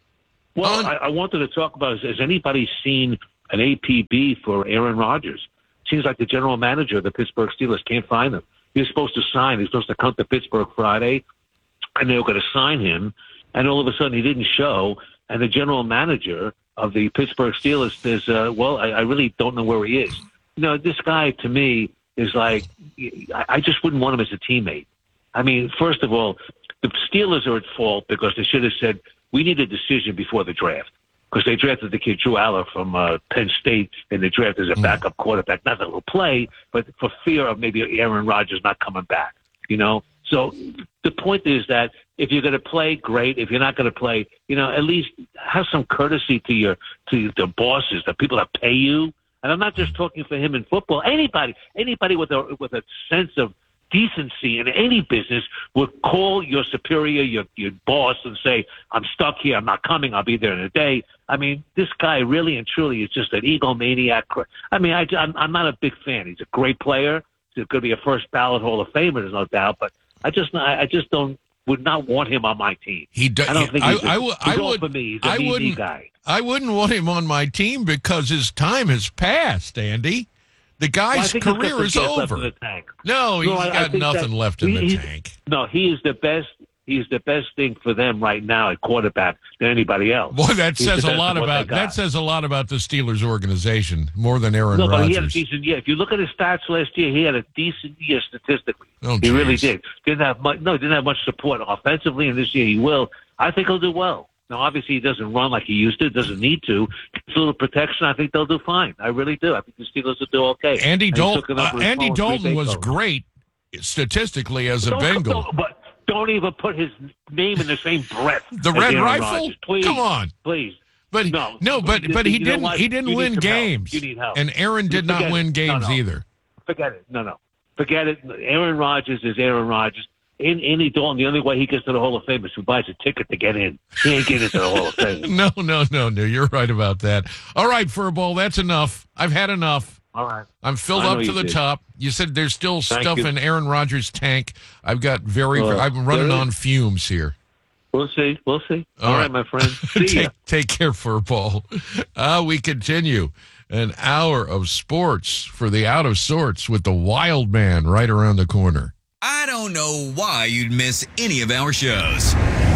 Well, I, I wanted to talk about, has anybody seen an A P B for Aaron Rodgers? Seems like the general manager of the Pittsburgh Steelers can't find him. He was supposed to sign. He was supposed to come to Pittsburgh Friday, and they were going to sign him, and all of a sudden he didn't show, and the general manager of the Pittsburgh Steelers says, uh, well, I, I really don't know where he is. You know, this guy, to me, is like, I, I just wouldn't want him as a teammate. I mean, first of all, the Steelers are at fault because they should have said, we need a decision before the draft, because they drafted the kid Drew Aller from uh, Penn State in the draft as a backup quarterback. Not that he'll play, but for fear of maybe Aaron Rodgers not coming back, you know? So the point is that if you're going to play, great. If you're not going to play, you know, at least have some courtesy to your to the bosses, the people that pay you. And I'm not just talking for him in football. Anybody, anybody with a with a sense of decency in any business would call your superior, your your boss, and say, I'm stuck here, I'm not coming, I'll be there in a day. I mean, this guy really and truly is just an egomaniac. I mean, I, I'm, I'm not a big fan. He's a great player. He's going to be a first ballot Hall of Famer, there's no doubt, but I just I just don't would not want him on my team. He do, I don't think he's, I, a, I, would- he's I all would. for me. He's a I me, me wouldn't. guy. I wouldn't want him on my team because his time has passed, Andy. The Well, I guy's think he's got career some is gas left over. in the tank. No, he's No, I- I got think nothing that left in he- the he- tank. No, he is the best. He's the best thing for them right now at quarterback than anybody else. Boy, that He's says the a best lot of what about they that got. says a lot about the Steelers organization more than Aaron No, but Rodgers. he had a decent year. If you look at his stats last year, he had a decent year statistically. Oh, he really geez. did. Didn't have much. No, didn't have much support offensively, and this year he will. I think he'll do well. Now, obviously, he doesn't run like he used to. Doesn't need to. Gets a little protection. I think they'll do fine. I really do. I think the Steelers will do okay. Andy And he Dalton. took it up Uh, with Andy Paul Dalton was Takeover. great statistically as a Don't- Bengal. don't- but don't even put his name in the same breath. The as Red Aaron Rifle? Rodgers. Please, Come on. please. But no, no, but You- but he you know didn't what? he didn't You need win some help. games. You need help. And Aaron did not Forget win it. games No, no. either. Forget it. No, no. Forget it. Aaron Rodgers is Aaron Rodgers. In Andy Dalton, the only way he gets to the Hall of Fame is who buys a ticket to get in. He ain't getting to the Hall of Fame. No, no, no, no. You're right about that. All right, Furball, that's enough. I've had enough. All right. I'm filled I know up to you the did. top. You said there's still Thank stuff you. in Aaron Rodgers' tank. I've got very. Uh, I'm running there is. on fumes here. We'll see. We'll see. All All right. right, my friend. See take, ya. take care, Furball. Uh, we continue an hour of sports for the out of sorts with the wild man right around the corner. I don't know why you'd miss any of our shows.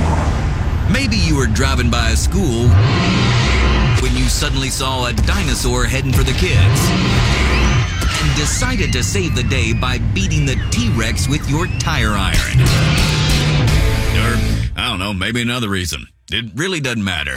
Maybe you were driving by a school when you suddenly saw a dinosaur heading for the kids and decided to save the day by beating the T-Rex with your tire iron. Or, I don't know, maybe another reason. It really doesn't matter.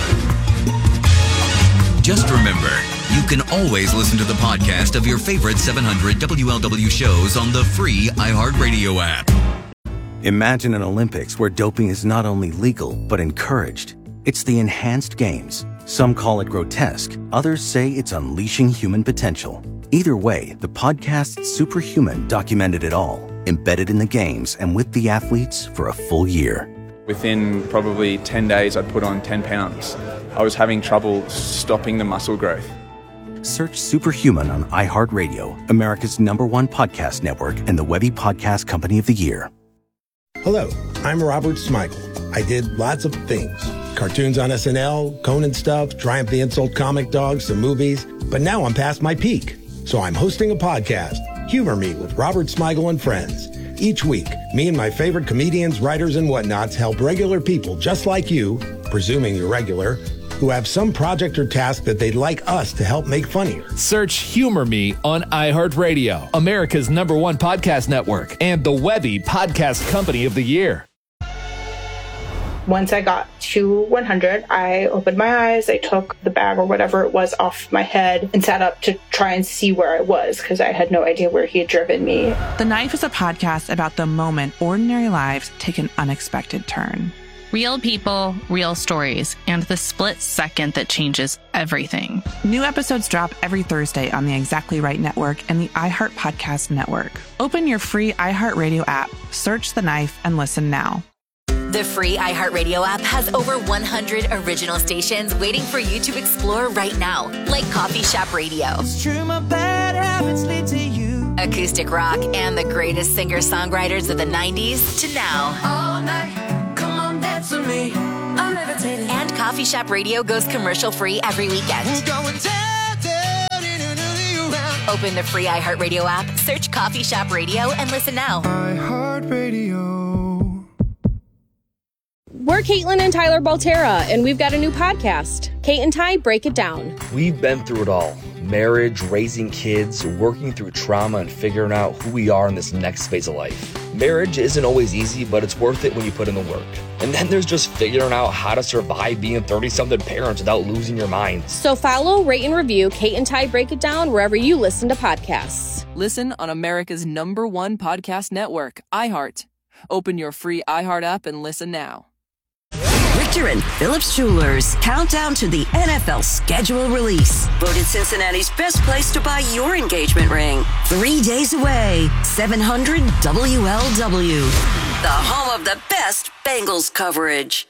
Just remember, you can always listen to the podcast of your favorite seven hundred W L W shows on the free iHeartRadio app. Imagine an Olympics where doping is not only legal, but encouraged. It's the enhanced games. Some call it grotesque. Others say it's unleashing human potential. Either way, the podcast Superhuman documented it all, embedded in the games and with the athletes for a full year. Within probably ten days, I'd put on ten pounds. I was having trouble stopping the muscle growth. Search Superhuman on iHeartRadio, America's number one podcast network and the Webby Podcast Company of the Year. Hello, I'm Robert Smigel. I did lots of things. Cartoons on S N L, Conan stuff, Triumph the Insult comic dogs, some movies. But now I'm past my peak. So I'm hosting a podcast, Humor Me with Robert Smigel and Friends. Each week, me and my favorite comedians, writers, and whatnots help regular people just like you, presuming you're regular, who have some project or task that they'd like us to help make funnier. Search Humor Me on iHeartRadio, America's number one podcast network, and the Webby Podcast Company of the Year. Once I got to one hundred, I opened my eyes, I took the bag or whatever it was off my head and sat up to try and see where I was because I had no idea where he had driven me. The Knife is a podcast about the moment ordinary lives take an unexpected turn. Real people, real stories, and the split second that changes everything. New episodes drop every Thursday on the Exactly Right Network and the iHeart Podcast Network. Open your free iHeartRadio app, search The Knife, and listen now. The free iHeartRadio app has over one hundred original stations waiting for you to explore right now, like Coffee Shop Radio, It's true, my bad habits lead to you. Acoustic Rock, and the greatest singer-songwriters of the nineties to now. All night, come on, dance with me. I'm levitating. And Coffee Shop Radio goes commercial-free every weekend. We're going down, down, in another round. Open the free iHeartRadio app, search Coffee Shop Radio, and listen now. iHeartRadio. We're Caitlin and Tyler Baltera, and we've got a new podcast, Kate and Ty Break It Down. We've been through it all. Marriage, raising kids, working through trauma, and figuring out who we are in this next phase of life. Marriage isn't always easy, but it's worth it when you put in the work. And then there's just figuring out how to survive being thirty-something parents without losing your mind. So follow, rate, and review Kate and Ty Break It Down wherever you listen to podcasts. Listen on America's number one podcast network, iHeart. Open your free iHeart app and listen now. Richter and Phillips Jewelers. Countdown to the N F L schedule release. Voted Cincinnati's best place to buy your engagement ring. Three days away. seven hundred W L W. The home of the best Bengals coverage.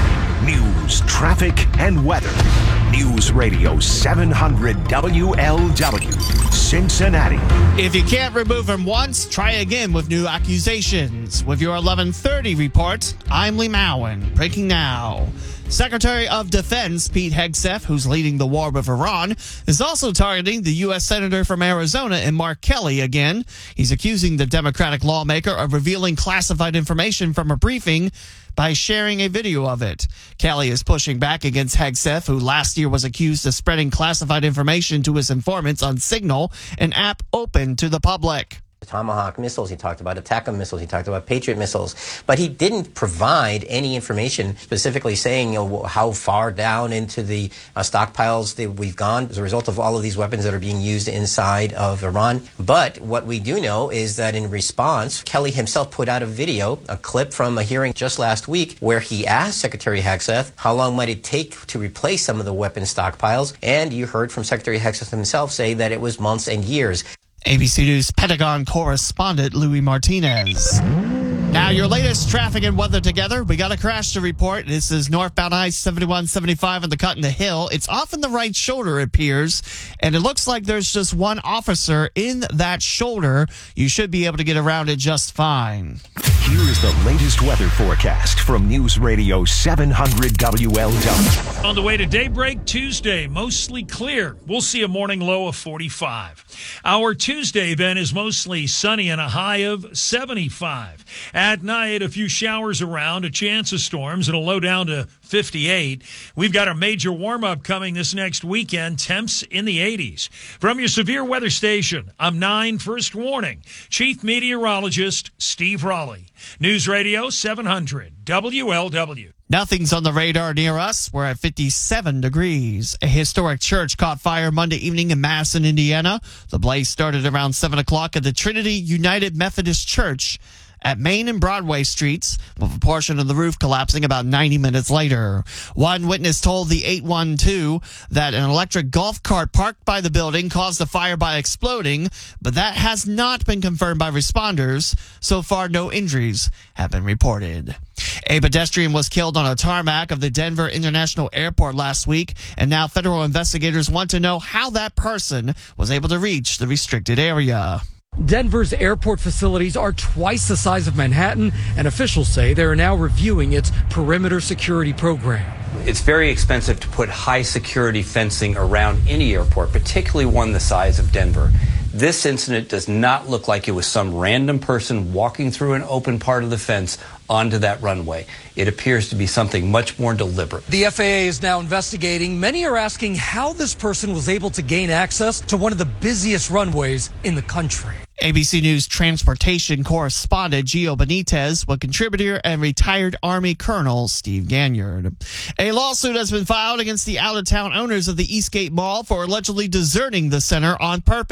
News, traffic, and weather. News Radio seven hundred W L W, Cincinnati. If you can't remove him once, try again with new accusations. With your eleven thirty report, I'm Lee Mowen. Breaking now. Secretary of Defense Pete Hegseth, who's leading the war with Iran, is also targeting the U S Senator from Arizona and Mark Kelly again. He's accusing the Democratic lawmaker of revealing classified information from a briefing by sharing a video of it. Kelly is pushing back against Hegseth, who last year was accused of spreading classified information to his informants on Signal, an app open to the public. Tomahawk missiles he talked about, ATACMS missiles he talked about, Patriot missiles, but he didn't provide any information specifically saying, you know, how far down into the uh, stockpiles that we've gone as a result of all of these weapons that are being used inside of Iran. But what we do know is that in response, Kelly himself put out a video, a clip from a hearing just last week, where he asked Secretary Hegseth how long might it take to replace some of the weapon stockpiles, and you heard from Secretary Hegseth himself say that it was months and years. A B C News Pentagon correspondent Louis Martinez. Now, your latest traffic and weather together. We got a crash to report. This is northbound I seventy-one seventy-five on the cut in the hill. It's off in the right shoulder, it appears, and it looks like there's just one officer in that shoulder. You should be able to get around it just fine. Here is the latest weather forecast from News Radio seven hundred W L W. On the way to daybreak Tuesday, mostly clear. We'll see a morning low of forty-five. Our Tuesday then is mostly sunny and a high of seventy-five. At night, a few showers around, a chance of storms, and a low down to fifty-eight. We've got a major warm-up coming this next weekend, temps in the eighties. From your severe weather station, I'm nine First Warning, Chief Meteorologist Steve Raleigh. News Radio seven hundred W L W. Nothing's on the radar near us. We're at fifty-seven degrees. A historic church caught fire Monday evening in Madison, Indiana. The blaze started around seven o'clock at the Trinity United Methodist Church at Main and Broadway Streets, with a portion of the roof collapsing about ninety minutes later. One witness told the eight one two that an electric golf cart parked by the building caused the fire by exploding, but that has not been confirmed by responders. So far, no injuries have been reported. A pedestrian was killed on a tarmac of the Denver International Airport last week, and now federal investigators want to know how that person was able to reach the restricted area. Denver's airport facilities are twice the size of Manhattan, and officials say they are now reviewing its perimeter security program. It's very expensive to put high security fencing around any airport, particularly one the size of Denver. This incident does not look like it was some random person walking through an open part of the fence onto that runway. It appears to be something much more deliberate. The F A A is now investigating. Many are asking how this person was able to gain access to one of the busiest runways in the country. A B C News transportation correspondent Gio Benitez with contributor and retired Army Colonel Steve Ganyard. A lawsuit has been filed against the out-of-town owners of the Eastgate Mall for allegedly deserting the center on purpose.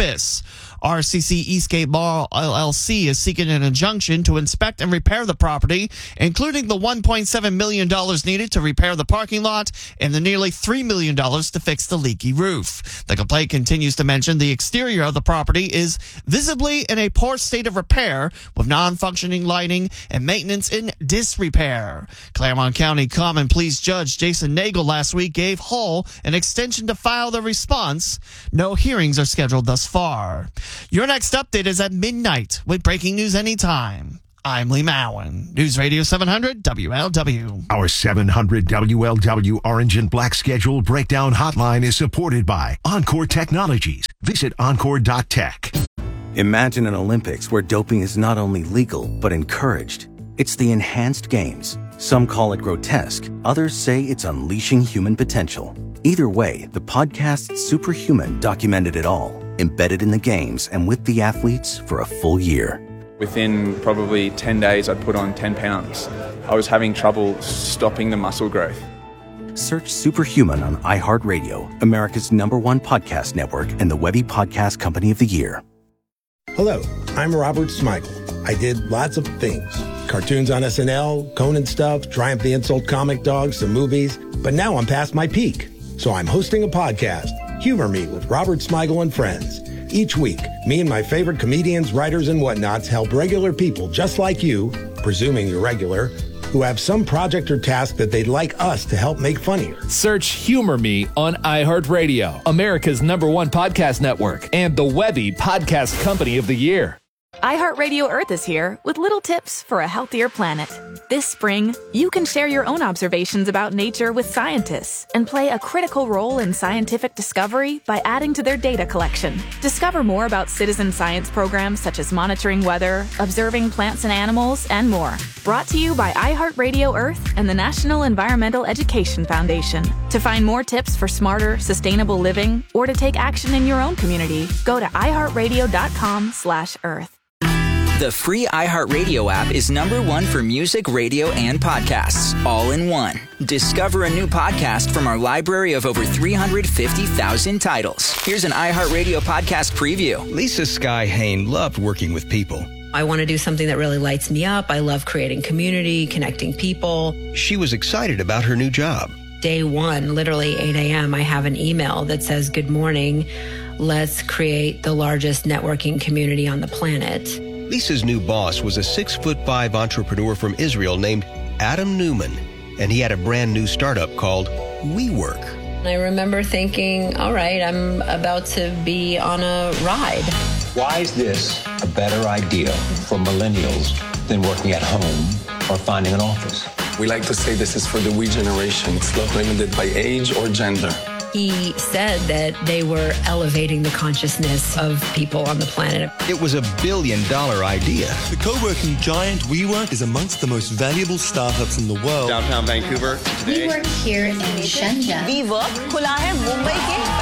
R C C Eastgate Mall L L C is seeking an injunction to inspect and repair the property, including the one point seven million dollars needed to repair the parking lot and the nearly three million dollars to fix the leaky roof. The complaint continues to mention the exterior of the property is visibly in a poor state of repair, with non-functioning lighting and maintenance in disrepair. Claremont County Common Pleas Judge Jason Nagel last week gave Hull an extension to file the response. No hearings are scheduled thus far. Your next update is at midnight with breaking news anytime. I'm Lee Mowen, News Radio seven hundred W L W. Our seven hundred W L W Orange and Black Schedule Breakdown Hotline is supported by Encore Technologies. Visit encore dot tech. Imagine an Olympics where doping is not only legal, but encouraged. It's the enhanced games. Some call it grotesque. Others say it's unleashing human potential. Either way, the podcast Superhuman documented it all, embedded in the games and with the athletes for a full year. Within probably ten days, I'd put on ten pounds. I was having trouble stopping the muscle growth. Search Superhuman on iHeartRadio, America's number one podcast network and the Webby Podcast Company of the Year. Hello, I'm Robert Smigel. I did lots of things. Cartoons on S N L, Conan stuff, Triumph the Insult Comic Dog, some movies. But now I'm past my peak. So I'm hosting a podcast, Humor Me with Robert Smigel and Friends. Each week, me and my favorite comedians, writers, and whatnots help regular people just like you, presuming you're regular, who have some project or task that they'd like us to help make funnier. Search Humor Me on iHeartRadio, America's number one podcast network, and the Webby Podcast Company of the Year. iHeartRadio Earth is here with little tips for a healthier planet. This spring, you can share your own observations about nature with scientists and play a critical role in scientific discovery by adding to their data collection. Discover more about citizen science programs such as monitoring weather, observing plants and animals, and more. Brought to you by iHeartRadio Earth and the National Environmental Education Foundation. To find more tips for smarter, sustainable living or to take action in your own community, go to iHeartRadio.com slash Earth. The free iHeartRadio app is number one for music, radio, and podcasts, all in one. Discover a new podcast from our library of over three hundred fifty thousand titles. Here's an iHeartRadio podcast preview. Lisa Sky Hain loved working with people. I want to do something that really lights me up. I love creating community, connecting people. She was excited about her new job. Day one, literally eight a.m., I have an email that says, "Good morning. Let's create the largest networking community on the planet." Lisa's new boss was a six foot five entrepreneur from Israel named Adam Newman, and he had a brand new startup called WeWork. I remember thinking, all right, I'm about to be on a ride. Why is this a better idea for millennials than working at home or finding an office? We like to say this is for the we generation. It's not limited by age or gender. He said that they were elevating the consciousness of people on the planet. It was a billion dollar idea. The co-working giant WeWork is amongst the most valuable startups in the world. Downtown Vancouver today. We work here in Shenzhen. WeWork खुला है मुंबई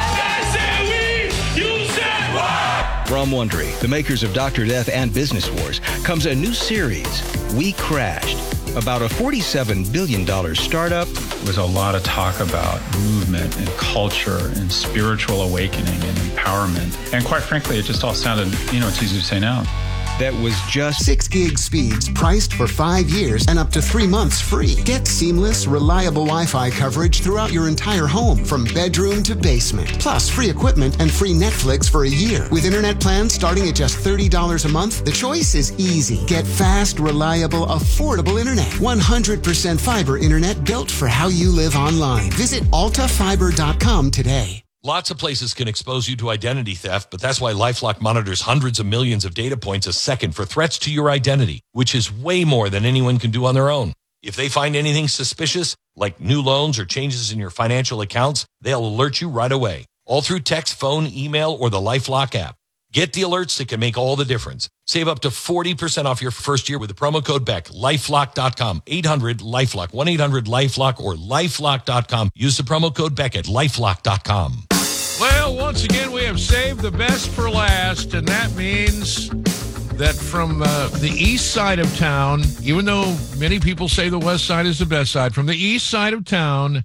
के. From Wondery, the makers of Doctor Death and Business Wars, comes a new series, We Crashed, about a forty-seven billion dollars startup. There was a lot of talk about movement and culture and spiritual awakening and empowerment. And quite frankly, it just all sounded, you know, it's easy to say now. That was just six gig speeds priced for five years and up to three months free. Get seamless, reliable Wi-Fi coverage throughout your entire home from bedroom to basement. Plus free equipment and free Netflix for a year. With internet plans starting at just thirty dollars a month, the choice is easy. Get fast, reliable, affordable internet. one hundred percent fiber internet built for how you live online. Visit alta fiber dot com today. Lots of places can expose you to identity theft, but that's why LifeLock monitors hundreds of millions of data points a second for threats to your identity, which is way more than anyone can do on their own. If they find anything suspicious, like new loans or changes in your financial accounts, they'll alert you right away, all through text, phone, email, or the LifeLock app. Get the alerts that can make all the difference. Save up to forty percent off your first year with the promo code Beck. lifelock dot com, eight hundred LifeLock, one eight hundred LifeLock, or lifelock dot com. Use the promo code Beck at lifelock dot com. Well, once again, we have saved the best for last, and that means that from uh, the east side of town, even though many people say the west side is the best side, from the east side of town,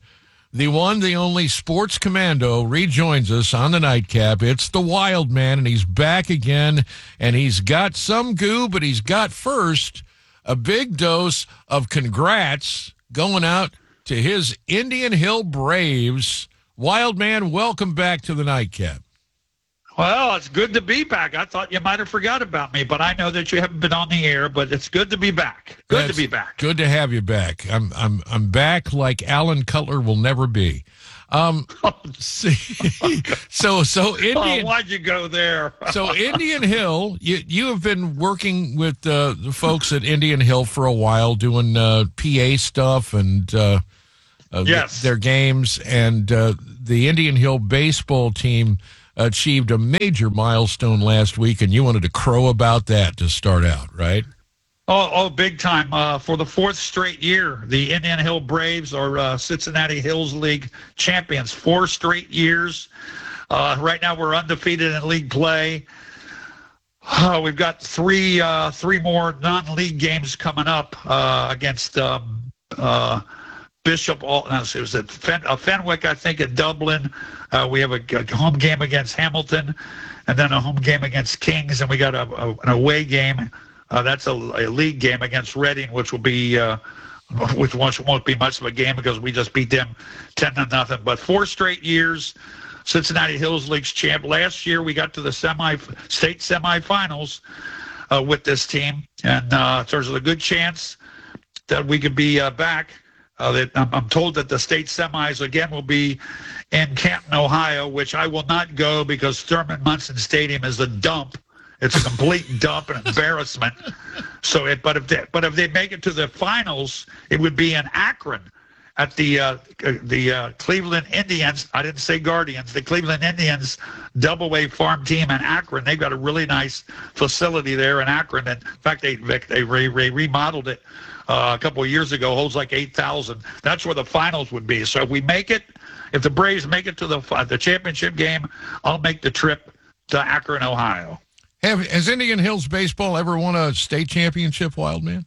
The one, the only Sports Commando rejoins us on the nightcap. It's the Wild Man, and he's back again, and he's got some goo, but he's got first a big dose of congrats going out to his Indian Hill Braves. Wild Man, welcome back to the nightcap. Well, it's good to be back. I thought you might have forgot about me, but I know that you haven't been on the air, but it's good to be back. Good That's to be back. Good to have you back. I'm I'm I'm back like Alan Cutler will never be. Um see, so so Indian oh, why'd you go there? So Indian Hill, you you have been working with uh, the folks at Indian Hill for a while, doing uh, P A stuff and uh, uh, yes. their games, and uh, the Indian Hill baseball team achieved a major milestone last week, and you wanted to crow about that to start out, right? Oh, oh, big time. Uh, for the fourth straight year, the Indian Hill Braves are uh, Cincinnati Hills League champions. Four straight years. Uh, right now we're undefeated in league play. Uh, we've got three uh, three more non-league games coming up uh, against um, uh, Bishop. All, no, it was at Fen, uh, Fenwick, I think, at Dublin. Uh, we have a, a home game against Hamilton, and then a home game against Kings, and we got a, a, an away game. Uh, that's a, a league game against Reading, which will be, uh, which won't be much of a game because we just beat them ten to nothing. But four straight years, Cincinnati Hills League's champ. Last year we got to the semi state semifinals uh, with this team, and uh, there's a good chance that we could be uh, back. Uh, that I'm, I'm told that the state semis again will be in Canton, Ohio, which I will not go because Thurman Munson Stadium is a dump. It's a complete dump and embarrassment. So, it, but if they, but if they make it to the finals, it would be in Akron at the uh, the uh, Cleveland Indians. I didn't say Guardians. The Cleveland Indians Double A farm team in Akron. They've got a really nice facility there in Akron. And in fact, they they re, re, remodeled it uh, a couple of years ago. Holds like eight thousand. That's where the finals would be. So if we make it, if the Braves make it to the the championship game, I'll make the trip to Akron, Ohio. Have, has Indian Hills baseball ever won a state championship, Wild Man?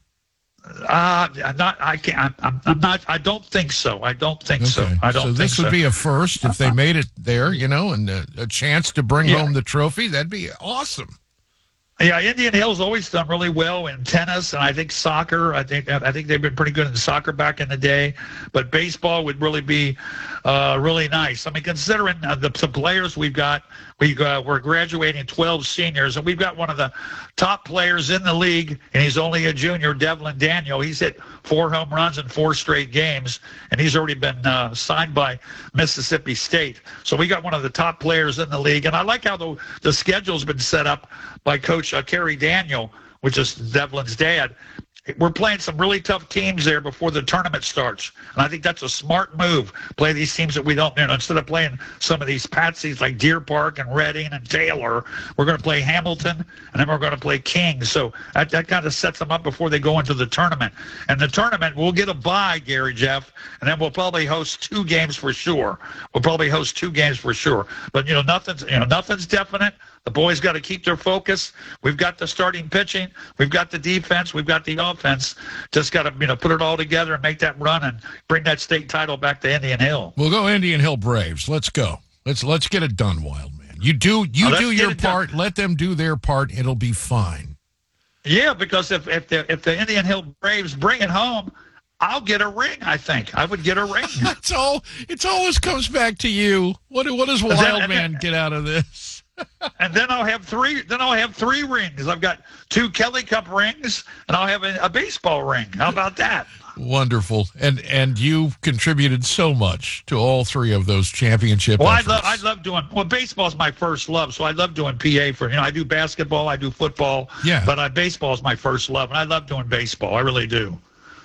Uh, I'm not. I can't. I'm, I'm not. I don't think so. I don't think okay. so. I don't. So think this would so. be a first if they made it there, you know, and a, a chance to bring Yeah. home the trophy. That'd be awesome. Yeah, Indian Hill's always done really well in tennis, and I think soccer. I think I think they've been pretty good in soccer back in the day, but baseball would really be uh, really nice. I mean, considering uh, the, the players we've got, we uh, we're graduating twelve seniors, and we've got one of the top players in the league, and he's only a junior, Devlin Daniel. He's hit four home runs in four straight games, and he's already been uh, signed by Mississippi State. So we got one of the top players in the league, and I like how the the schedule's been set up by Coach uh, Kerry Daniel, which is Devlin's dad. We're playing some really tough teams there before the tournament starts, and I think that's a smart move. Play these teams that we don't, you know, instead of playing some of these patsies like Deer Park and Reading and Taylor, we're going to play Hamilton, and then we're going to play Kings. So that, that kind of sets them up before they go into the tournament. And the tournament, we'll get a bye, Gary Jeff, and then we'll probably host two games for sure. We'll probably host two games for sure. But you know, nothing's, you know, nothing's definite. The boys got to keep their focus. We've got the starting pitching. We've got the defense. We've got the offense. Just got to, you know, put it all together and make that run and bring that state title back to Indian Hill. We'll go Indian Hill Braves. Let's go. Let's let's get it done, Wild Man. You do you Oh, do let's your get it done. part. Let them do their part. It'll be fine. Yeah, because if if the if the Indian Hill Braves bring it home, I'll get a ring. I think I would get a ring. It's all. It always comes back to you. What what does Then- Wild and Man then- get out of this? And then I'll have three. Then I'll have three rings. I've got two Kelly Cup rings, and I'll have a, a baseball ring. How about that? Wonderful. And and you contributed so much to all three of those championship Well, I efforts. love I love doing. Well, baseball's my first love, so I love doing P A for. You know, I do basketball, I do football. Yeah. But I, baseball is my first love, and I love doing baseball. I really do.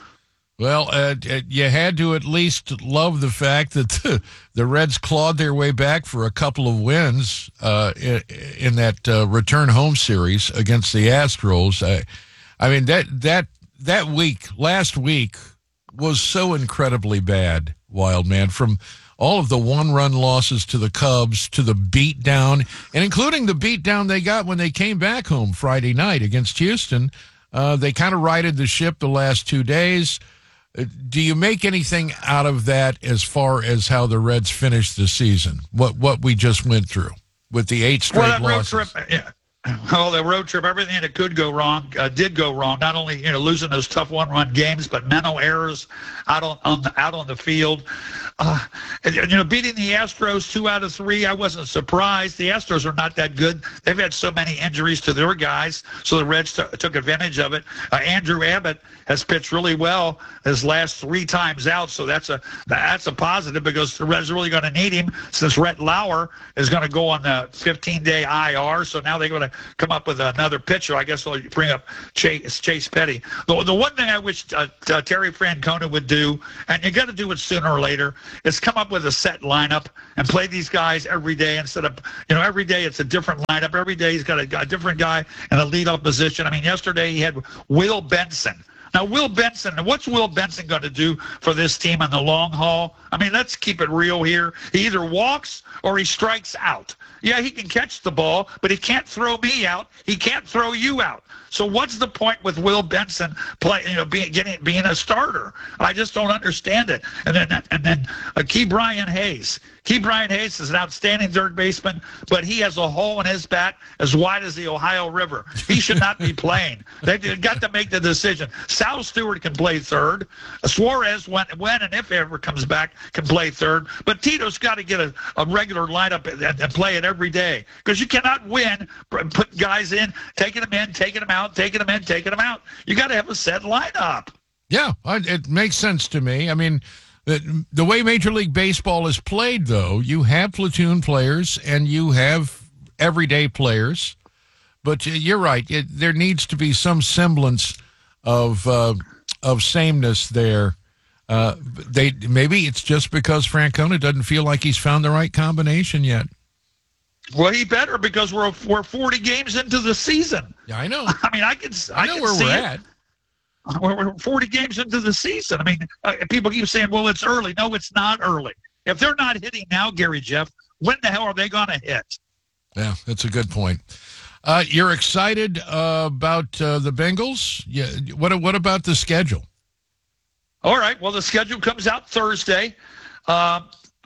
Well, uh, uh, you had to at least love the fact that the, the Reds clawed their way back for a couple of wins uh, in, in that uh, return home series against the Astros. I, I mean, that that that week, last week, was so incredibly bad, Wild Man, from all of the one-run losses to the Cubs to the beatdown, and including the beatdown they got when they came back home Friday night against Houston. Uh, they kind of righted the ship the last two days. do you make anything out of that as far as how the Reds finished the season? What what we just went through with the eight straight well, that losses? Road trip, yeah. Oh, the road trip, everything that could go wrong uh, did go wrong. Not only you know losing those tough one-run games, but mental errors out on, on the, out on the field. Uh, and, you know, beating the Astros two out of three, I wasn't surprised. The Astros are not that good. They've had so many injuries to their guys, so the Reds t- took advantage of it. Uh, Andrew Abbott has pitched really well his last three times out, so that's a that's a positive because the Reds are really going to need him since Rhett Lauer is going to go on the fifteen-day I R. So now they're going to come up with another pitcher. I guess they'll bring up Chase, Chase Petty. The, the one thing I wish uh, uh, Terry Francona would do, and you got to do it sooner or later, is come up with a set lineup and play these guys every day instead of, you know, every day it's a different lineup. Every day he's got a, a different guy in a leadoff position. I mean, yesterday he had Will Benson. Now, Will Benson, what's Will Benson going to do for this team in the long haul? I mean, let's keep it real here. He either walks or he strikes out. Yeah, he can catch the ball, but he can't throw me out. He can't throw you out. So what's the point with Will Benson play, you know, being getting being a starter? I just don't understand it. And then and then uh, Key Brian Hayes. Key Brian Hayes is an outstanding third baseman, but he has a hole in his bat as wide as the Ohio River. He should not be playing. They've got to make the decision. Sal Stewart can play third. Suarez, when, when and if ever comes back, can play third. But Tito's got to get a, a regular lineup and, and play it every day because you cannot win putting guys in, taking them in, taking them out, taking them in, taking them out. You got to have a set lineup. Yeah, it makes sense to me. I mean, the, the way Major League Baseball is played, though, you have platoon players and you have everyday players. But you're right. It, there needs to be some semblance of uh, of sameness there. Uh, they maybe it's just because Francona doesn't feel like he's found the right combination yet. Well, he better because we're we're forty games into the season. Yeah, I know. I mean, I can I, I know can where see we're it. at. We're forty games into the season. I mean, uh, people keep saying, "Well, it's early." No, it's not early. If they're not hitting now, Gary Jeff, when the hell are they going to hit? Yeah, that's a good point. Uh, you're excited uh, about uh, the Bengals? Yeah. What What about the schedule? All right. Well, the schedule comes out Thursday. Uh,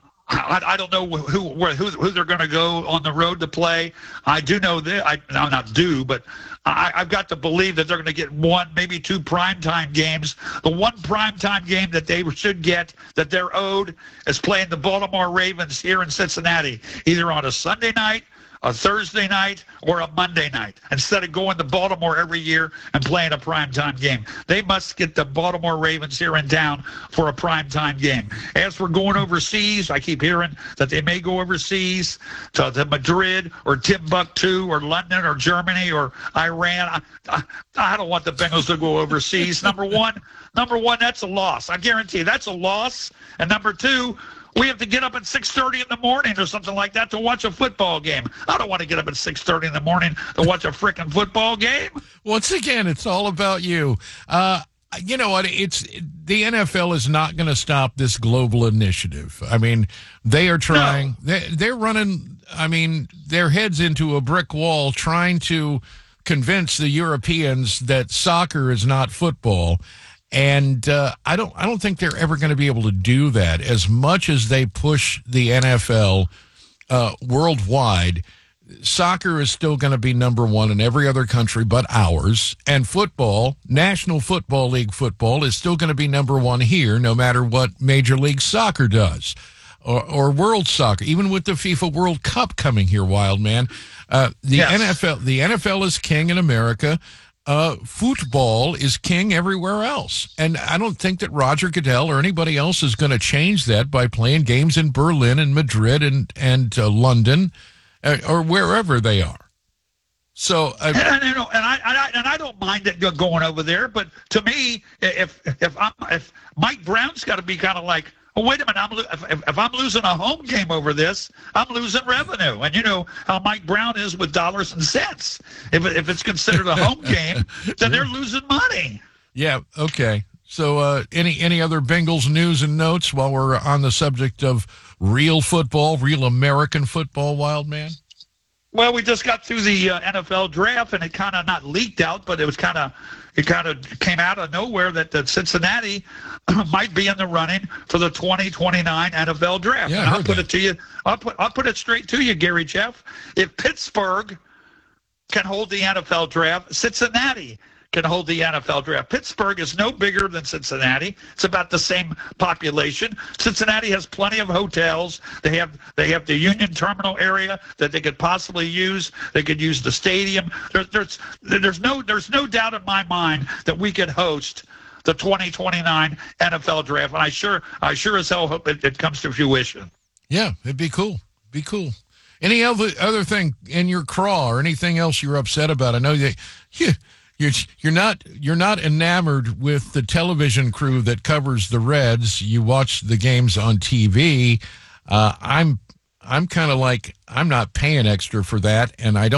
I, I don't know who who who they're going to go on the road to play. I do know that I no, not do, but I, I've got to believe that they're going to get one, maybe two primetime games. The one primetime game that they should get that they're owed is playing the Baltimore Ravens here in Cincinnati, either on a Sunday night, a Thursday night, or a Monday night, instead of going to Baltimore every year and playing a primetime game. They must get the Baltimore Ravens here in town for a primetime game. As for going overseas, I keep hearing that they may go overseas to, to Madrid or Timbuktu or London or Germany or Iran. I, I, I don't want the Bengals to go overseas. Number one, number one, that's a loss. I guarantee you that's a loss. And number two, we have to get up at six thirty in the morning or something like that to watch a football game. I don't want to get up at six thirty in the morning to watch a freaking football game. Once again, it's all about you. Uh, you know what? It's the N F L is not going to stop this global initiative. I mean, they are trying. No. They, they're running, I mean, their heads into a brick wall trying to convince the Europeans that soccer is not football. And uh, I don't I don't think they're ever going to be able to do that. As much as they push the N F L uh, worldwide, soccer is still going to be number one in every other country but ours. And football, National Football League football, is still going to be number one here, no matter what Major League Soccer does. Or, or World Soccer, even with the FIFA World Cup coming here, wild man. Uh, the yes. N F L, the N F L is king in America. Uh, football is king everywhere else. And I don't think that Roger Goodell or anybody else is going to change that by playing games in Berlin and Madrid and, and uh, London uh, or wherever they are. So, uh, and, and, you know, and I, and I and I don't mind it going over there, but to me, if if I'm, if Mike Brown's got to be kind of like, oh, wait a minute, I'm, if, if I'm losing a home game over this, I'm losing revenue. And you know how Mike Brown is with dollars and cents. If, if it's considered a home game, then they're losing money. Yeah, okay. So uh, any any other Bengals news and notes while we're on the subject of real football, real American football, wild man? Well, we just got through the uh, N F L draft, and it kind of not leaked out, but it was kind of it kind of came out of nowhere that, that Cincinnati might be in the running for the twenty twenty-nine N F L draft. Yeah, and I I'll heard put that. it to you. I'll put I'll put it straight to you, Gary Jeff. If Pittsburgh can hold the N F L draft, Cincinnati can hold the N F L draft. Pittsburgh is no bigger than Cincinnati. It's about the same population. Cincinnati has plenty of hotels. They have they have the Union Terminal area that they could possibly use. They could use the stadium. There, there's there's no there's no doubt in my mind that we could host the twenty twenty-nine N F L draft. And I sure I sure as hell hope it, it comes to fruition. Yeah, it'd be cool. Be cool. Any other other thing in your craw or anything else you're upset about? I know that you. You're, you're not you're not enamored with the television crew that covers the Reds. You watch the games on T V. Uh, I'm I'm kind of like I'm not paying extra for that, and I don't.